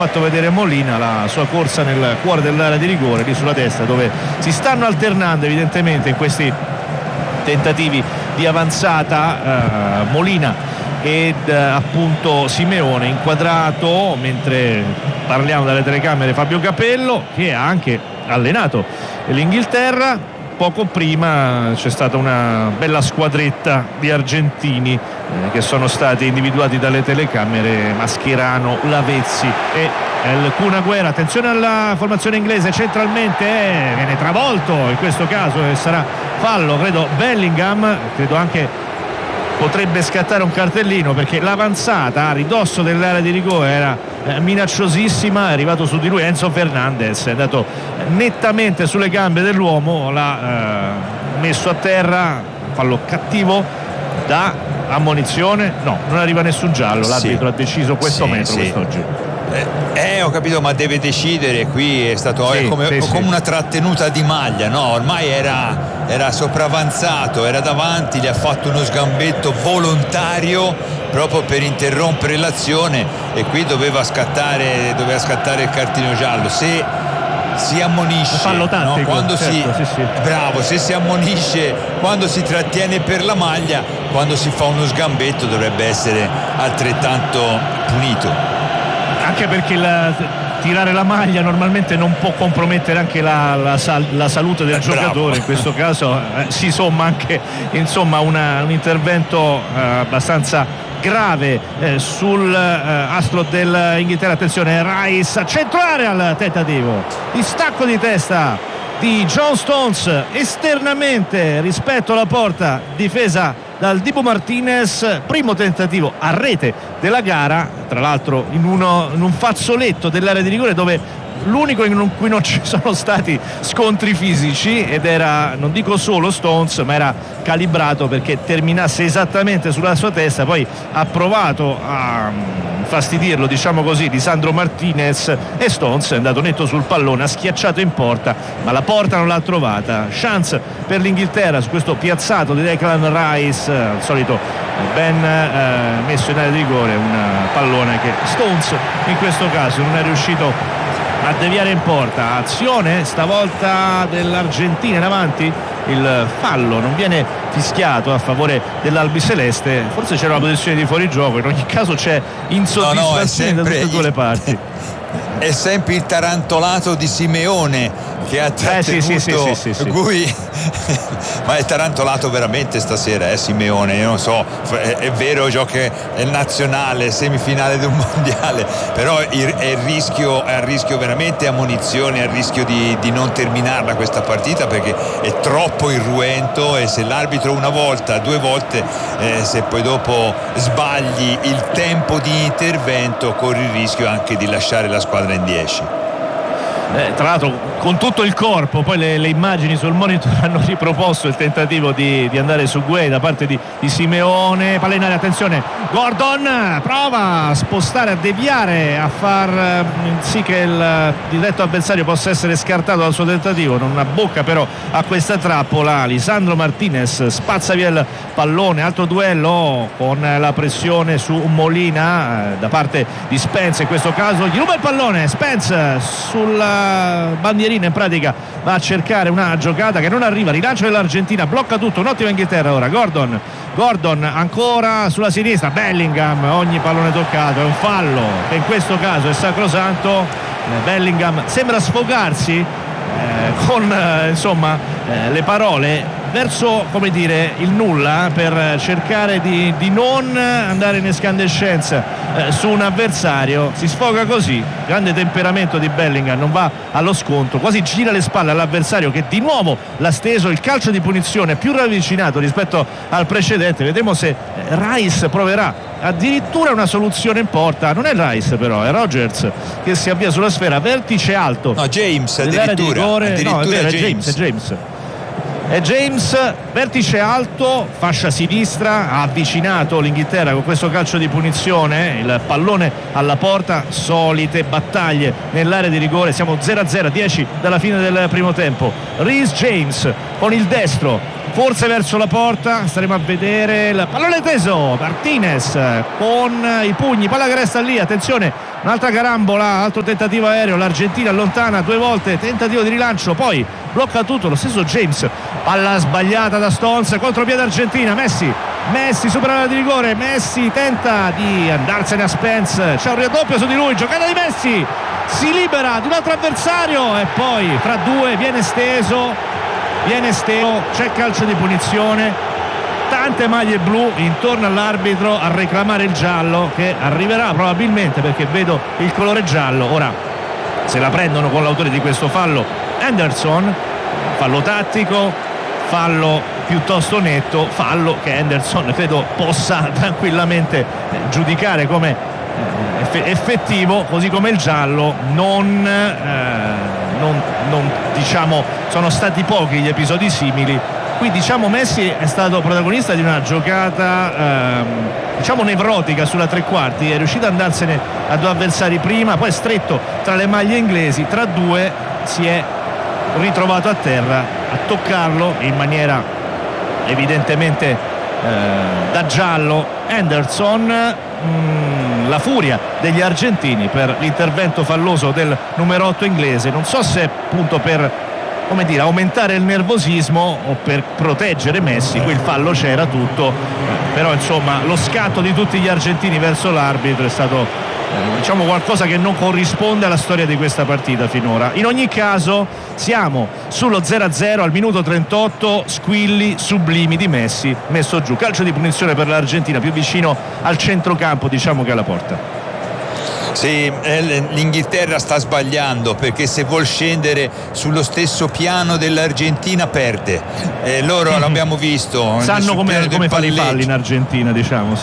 fatto vedere Molina la sua corsa nel cuore dell'area di rigore, lì sulla destra, dove si stanno alternando evidentemente in questi tentativi di avanzata Molina ed appunto Simeone, inquadrato mentre parliamo dalle telecamere Fabio Capello, che ha anche allenato l'Inghilterra. Poco prima c'è stata una bella squadretta di argentini che sono stati individuati dalle telecamere: Mascherano, Lavezzi e il Kun Agüero. Attenzione alla formazione inglese, centralmente viene travolto in questo caso e sarà fallo, credo Bellingham, credo anche potrebbe scattare un cartellino, perché l'avanzata a ridosso dell'area di rigore era minacciosissima. È arrivato su di lui Enzo Fernandez, è andato nettamente sulle gambe dell'uomo, l'ha messo a terra. Fallo cattivo da ammonizione, no, non arriva nessun giallo, l'arbitro ha deciso questo metro quest'oggi. Ho capito, ma deve decidere. Qui è stato come una trattenuta di maglia, no? Ormai era sopravanzato, era davanti, gli ha fatto uno sgambetto volontario proprio per interrompere l'azione, e qui doveva scattare il cartellino giallo. Se si ammonisce fallo tattico, quando certo, se si ammonisce quando si trattiene per la maglia, quando si fa uno sgambetto dovrebbe essere altrettanto punito. Anche perché tirare la maglia normalmente non può compromettere anche la salute del giocatore. In questo caso si somma anche un intervento abbastanza grave sul astro dell'Inghilterra. Attenzione, Rice a centrare al tentativo di stacco di testa di John Stones esternamente rispetto alla porta, difesa dal Dibu Martinez. Primo tentativo a rete della gara, tra l'altro in un fazzoletto dell'area di rigore, dove l'unico in cui non ci sono stati scontri fisici, ed era, non dico solo Stones, ma era calibrato perché terminasse esattamente sulla sua testa. Poi ha provato a fastidirlo, diciamo così, di Sandro Martinez, e Stones è andato netto sul pallone, ha schiacciato in porta, ma la porta non l'ha trovata. Chance per l'Inghilterra su questo piazzato di Declan Rice, al solito ben messo in area di rigore, un pallone che Stones in questo caso non è riuscito a deviare in porta. Azione stavolta dell'Argentina in avanti, il fallo non viene fischiato a favore dell'albiceleste, forse c'era una posizione di fuorigioco. In ogni caso c'è insoddisfazione da tutte e due le parti. È sempre il tarantolato di Simeone che ha trattenuto Gui, ma è tarantolato veramente stasera, Simeone. Io non so, è vero, gioca è nazionale, semifinale di un mondiale, però è il rischio veramente ammonizione, è il rischio di non terminarla questa partita, perché è troppo irruento, e se l'arbitro una volta, due volte, se poi dopo sbagli il tempo di intervento, corri il rischio anche di lasciare la squadra in 10. Tra l'altro con tutto il corpo, poi le immagini sul monitor hanno riproposto il tentativo di andare su Gueye da parte di Simeone. Palla in aria, attenzione, Gordon prova a spostare, a deviare, a far sì che il diretto avversario possa essere scartato dal suo tentativo, non abbocca però a questa trappola. Lisandro Martinez spazza via il pallone, altro duello con la pressione su Molina da parte di Spence. In questo caso gli ruba il pallone Spence sulla bandierina, in pratica va a cercare una giocata che non arriva. Rilancio dell'Argentina, blocca tutto, un'ottima Inghilterra ora. Gordon ancora sulla sinistra, Bellingham, ogni pallone toccato è un fallo che in questo caso è sacrosanto. Bellingham sembra sfogarsi con le parole verso, come dire, il nulla, per cercare di non andare in escandescenza su un avversario. Si sfoga così, grande temperamento di Bellingham, non va allo scontro, quasi gira le spalle all'avversario che di nuovo l'ha steso. Il calcio di punizione più ravvicinato rispetto al precedente. Vedremo se Rice proverà addirittura una soluzione in porta. Non è Rice però, è Rogers che si avvia sulla sfera, vertice alto, no, James addirittura no, è vero, è James, vertice alto, fascia sinistra. Ha avvicinato l'Inghilterra con questo calcio di punizione, il pallone alla porta, solite battaglie nell'area di rigore. Siamo 0-0, 10 dalla fine del primo tempo. Reece James con il destro, forse verso la porta, staremo a vedere. Il pallone teso, Martinez con i pugni, palla che resta lì, attenzione, un'altra carambola, altro tentativo aereo, l'Argentina allontana 2 volte, tentativo di rilancio, poi blocca tutto lo stesso James, palla sbagliata da Stones, contropiede Argentina, Messi supera la di rigore, Messi tenta di andarsene a Spence, c'è un raddoppio su di lui, giocata di Messi, si libera di un altro avversario e poi fra due viene steso, c'è calcio di punizione, tante maglie blu intorno all'arbitro a reclamare il giallo, che arriverà probabilmente, perché vedo il colore giallo. Ora se la prendono con l'autore di questo fallo, Henderson, fallo tattico, fallo piuttosto netto, fallo che Henderson credo possa tranquillamente giudicare come effettivo, così come il giallo. Non diciamo, sono stati pochi gli episodi simili. Qui diciamo Messi è stato protagonista di una giocata diciamo nevrotica sulla tre quarti, è riuscito ad andarsene a 2 avversari prima, poi è stretto tra le maglie inglesi, tra 2 si è ritrovato a terra a toccarlo in maniera evidentemente da giallo Henderson. La furia degli argentini per l'intervento falloso del numero 8 inglese, non so se appunto per, come dire, aumentare il nervosismo o per proteggere Messi. Qui il fallo c'era tutto, però insomma lo scatto di tutti gli argentini verso l'arbitro è stato diciamo qualcosa che non corrisponde alla storia di questa partita finora. In ogni caso siamo sullo 0-0 al minuto 38, squilli sublimi di Messi messo giù, calcio di punizione per l'Argentina, più vicino al centrocampo diciamo che alla porta. Sì, l'Inghilterra sta sbagliando, perché se vuol scendere sullo stesso piano dell'Argentina perde, loro l'abbiamo visto, sanno come fare i falli in Argentina, diciamo.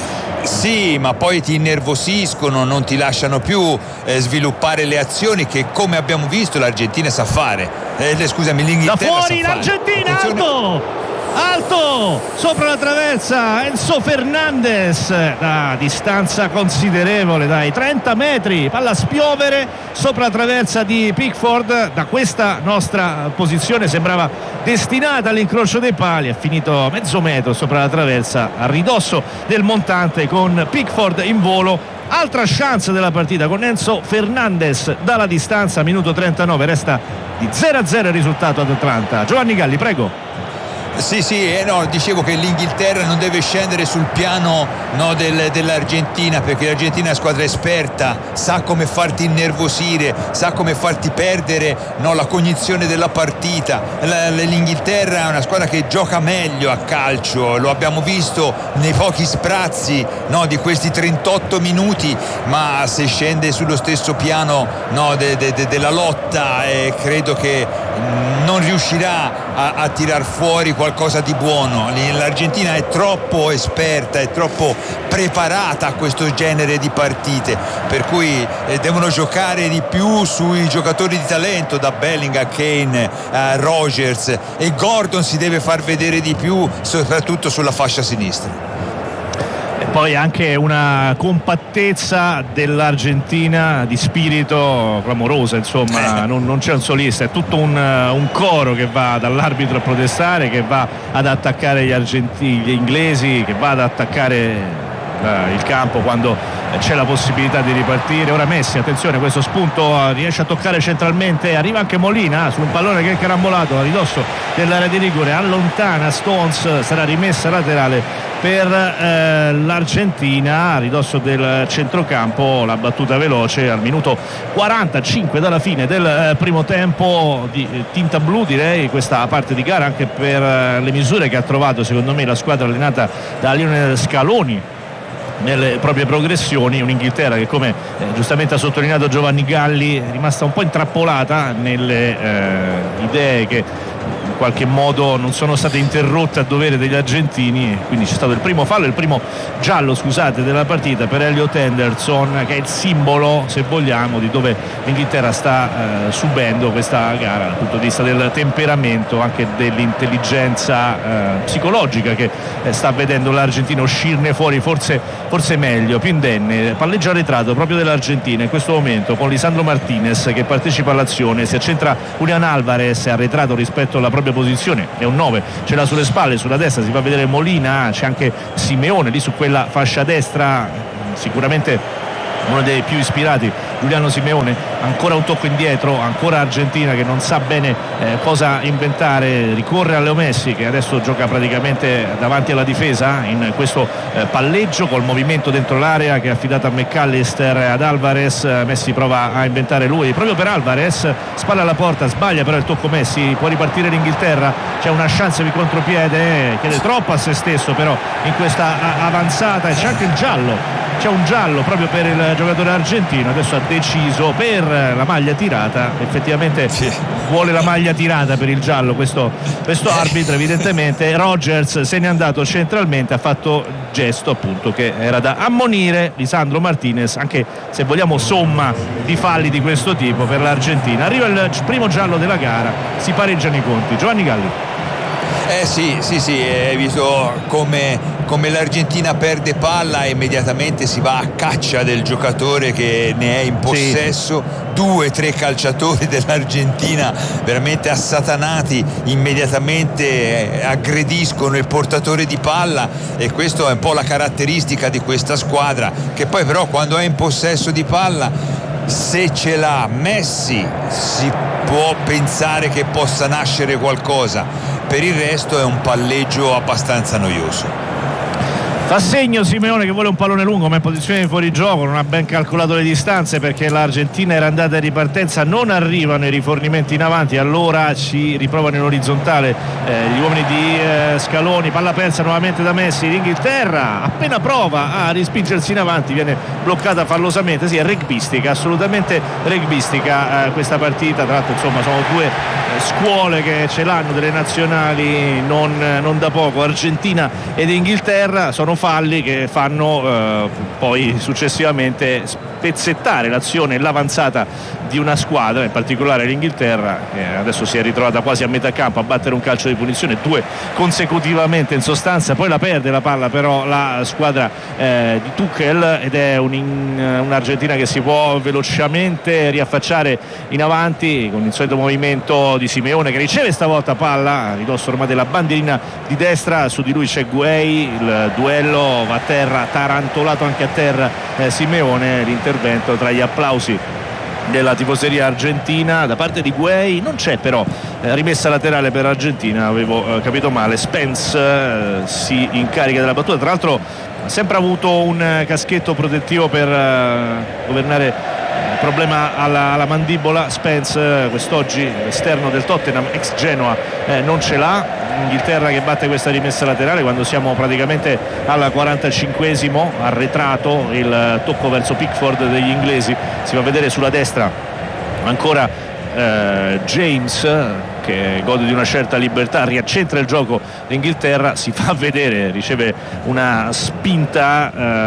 Sì, ma poi ti innervosiscono, non ti lasciano più sviluppare le azioni che, come abbiamo visto, l'Argentina sa fare. Scusami, l'Inghilterra da fuori sa l'Argentina, fare. Alto sopra la traversa Enzo Fernandez, da distanza considerevole, dai 30 metri, palla a spiovere sopra la traversa di Pickford. Da questa nostra posizione sembrava destinata all'incrocio dei pali, è finito mezzo metro sopra la traversa a ridosso del montante, con Pickford in volo. Altra chance della partita con Enzo Fernandez dalla distanza, minuto 39, resta di 0-0 il risultato ad Atlanta. Giovanni Galli, prego. Sì, dicevo che l'Inghilterra non deve scendere sul piano dell'Argentina, perché l'Argentina è una squadra esperta, sa come farti innervosire, sa come farti perdere la cognizione della partita. L'Inghilterra è una squadra che gioca meglio a calcio, lo abbiamo visto nei pochi sprazzi di questi 38 minuti, ma se scende sullo stesso piano della lotta, credo che non riuscirà a tirar fuori qualcosa di buono. L'Argentina è troppo esperta, è troppo preparata a questo genere di partite, per cui devono giocare di più sui giocatori di talento, da Bellingham, Kane, Rogers, e Gordon si deve far vedere di più, soprattutto sulla fascia sinistra. E poi anche una compattezza dell'Argentina di spirito clamorosa, insomma. Non c'è un solista, è tutto un coro che va dall'arbitro a protestare, che va ad attaccare gli inglesi, che va ad attaccare il campo quando c'è la possibilità di ripartire. Ora Messi, attenzione, questo spunto riesce a toccare centralmente, arriva anche Molina su un pallone che è carambolato a ridosso dell'area di rigore, allontana Stones, sarà rimessa laterale per l'Argentina a ridosso del centrocampo. La battuta veloce al minuto 45 dalla fine del primo tempo, di tinta blu direi questa parte di gara, anche per le misure che ha trovato secondo me la squadra allenata da Lionel Scaloni nelle proprie progressioni. Un'Inghilterra che, come giustamente ha sottolineato Giovanni Galli, è rimasta un po' intrappolata nelle idee che in qualche modo non sono state interrotte a dovere degli argentini, quindi c'è stato il primo fallo, il primo giallo della partita per Elliot Henderson, che è il simbolo, se vogliamo, di dove l'Inghilterra sta subendo questa gara dal punto di vista del temperamento, anche dell'intelligenza psicologica, che sta vedendo l'Argentina uscirne fuori forse meglio, più indenne. Palleggio arretrato proprio dell'Argentina in questo momento, con Lisandro Martinez che partecipa all'azione, si accentra Julián Álvarez, arretrato rispetto alla propria posizione, è un 9, ce l'ha sulle spalle, sulla destra si fa vedere Molina, c'è anche Simeone lì su quella fascia destra, sicuramente uno dei più ispirati, Giuliano Simeone. Ancora un tocco indietro, ancora Argentina che non sa bene cosa inventare, ricorre a Leo Messi che adesso gioca praticamente davanti alla difesa in questo palleggio col movimento dentro l'area che è affidato a McAllister, ad Alvarez. Messi prova a inventare lui, proprio per Alvarez, spalla alla porta, sbaglia però il tocco Messi, può ripartire l'Inghilterra, c'è una chance di contropiede, chiede troppo a se stesso però in questa avanzata, e c'è anche il giallo. C'è un giallo proprio per il giocatore argentino, adesso ha deciso per la maglia tirata, effettivamente vuole la maglia tirata per il giallo questo arbitro evidentemente. Rogers se n'è andato centralmente, ha fatto gesto appunto che era da ammonire Lisandro Martinez, anche se vogliamo somma di falli di questo tipo per l'Argentina. Arriva il primo giallo della gara, si pareggiano i conti. Giovanni Galli. Sì, hai visto come l'Argentina perde palla e immediatamente si va a caccia del giocatore che ne è in possesso. 2-3 calciatori dell'Argentina veramente assatanati immediatamente aggrediscono il portatore di palla, e questo è un po' la caratteristica di questa squadra, che poi però quando è in possesso di palla, se ce l'ha Messi, si può pensare che possa nascere qualcosa, per il resto è un palleggio abbastanza noioso. Fa segno Simeone che vuole un pallone lungo ma in posizione di fuorigioco, non ha ben calcolato le distanze perché l'Argentina era andata in ripartenza, non arrivano i rifornimenti in avanti, allora ci riprovano in orizzontale gli uomini di Scaloni. Palla persa nuovamente da Messi, l'Inghilterra appena prova a rispingersi in avanti viene bloccata fallosamente. Sì, è rugbistica, assolutamente rugbistica questa partita, tra l'altro insomma sono due scuole che ce l'hanno delle nazionali non da poco, Argentina ed Inghilterra. Sono falli che fanno poi successivamente spezzettare l'azione e l'avanzata di una squadra, in particolare l'Inghilterra, che adesso si è ritrovata quasi a metà campo a battere un calcio di punizione, 2 consecutivamente in sostanza, poi la perde la palla però la squadra di Tuchel, ed è un'Argentina che si può velocemente riaffacciare in avanti con il solito movimento di Simeone, che riceve stavolta palla a ridosso ormai della bandierina di destra, su di lui c'è Guei, il duello va a terra, tarantolato anche a terra Simeone, l'intervento tra gli applausi della tifoseria argentina da parte di Guei. Non c'è però rimessa laterale per Argentina, avevo capito male. Spence si incarica della battuta, tra l'altro ha sempre avuto un caschetto protettivo per governare il problema alla mandibola. Spence quest'oggi esterno del Tottenham, ex Genoa, non ce l'ha. Inghilterra che batte questa rimessa laterale quando siamo praticamente al 45esimo, arretrato il tocco verso Pickford degli inglesi. Si va a vedere sulla destra ancora James che gode di una certa libertà, riaccentra il gioco l'Inghilterra, si fa vedere, riceve una spinta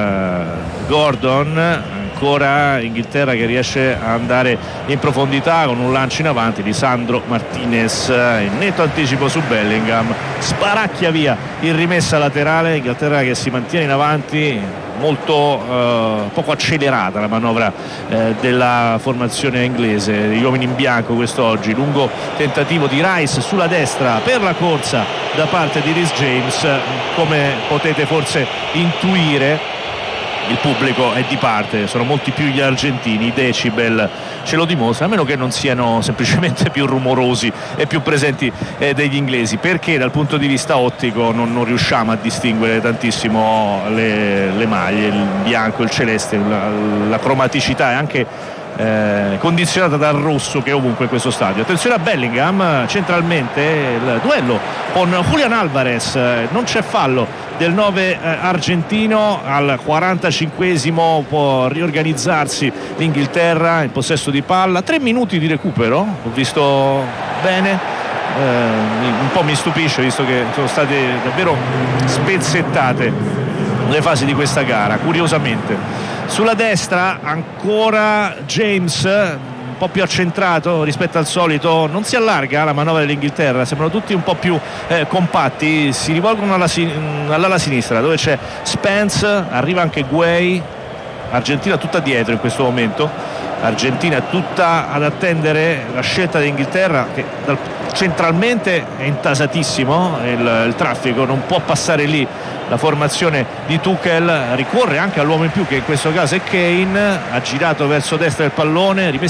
Gordon, ancora Inghilterra che riesce a andare in profondità con un lancio in avanti di Sandro Martinez in netto anticipo su Bellingham, sparacchia via in rimessa laterale. Inghilterra che si mantiene in avanti, molto poco accelerata la manovra della formazione inglese, gli uomini in bianco quest'oggi. Lungo tentativo di Rice sulla destra per la corsa da parte di Reece James, come potete forse intuire il pubblico è di parte, sono molti più gli argentini, i decibel ce lo dimostra, a meno che non siano semplicemente più rumorosi e più presenti degli inglesi, perché dal punto di vista ottico non riusciamo a distinguere tantissimo le maglie, il bianco, il celeste, la cromaticità è anche condizionata dal rosso che è ovunque in questo stadio. Attenzione a Bellingham centralmente, il duello con Julian Alvarez, non c'è fallo del 9 argentino. Al 45esimo può riorganizzarsi l'Inghilterra in possesso di palla, 3 minuti di recupero, ho visto bene, un po' mi stupisce visto che sono state davvero spezzettate le fasi di questa gara, curiosamente. Sulla destra ancora James, un po' più accentrato rispetto al solito, non si allarga la manovra dell'Inghilterra, sembrano tutti un po' più compatti, si rivolgono all'ala sinistra dove c'è Spence, arriva anche Guei. Argentina tutta dietro in questo momento, Argentina tutta ad attendere la scelta dell'Inghilterra che centralmente è intasatissimo il traffico, non può passare lì la formazione di Tuchel, ricorre anche all'uomo in più che in questo caso è Kane, ha girato verso destra il pallone, rimesso